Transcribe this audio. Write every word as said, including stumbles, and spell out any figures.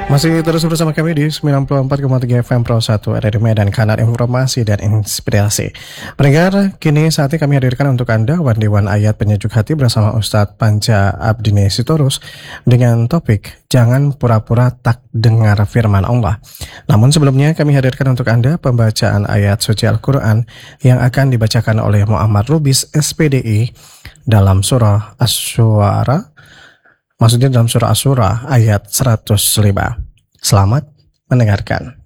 Masih terus bersama kami di sembilan puluh empat koma tiga F M Pro satu R R I Medan, kanal informasi dan inspirasi. Pendengar, kini saatnya kami hadirkan untuk Anda Wandewan Ayat Penyejuk Hati bersama Ustadz Panca Abdine Sitorus dengan topik Jangan Pura-Pura Tak Dengar Firman Allah. Namun sebelumnya kami hadirkan untuk Anda pembacaan ayat suci Al-Quran yang akan dibacakan oleh Muhammad Rubis S P D I dalam surah Asy-Syu'ara. Maksudnya dalam surah Asy-Syu'ara ayat seratus lima. Selamat mendengarkan.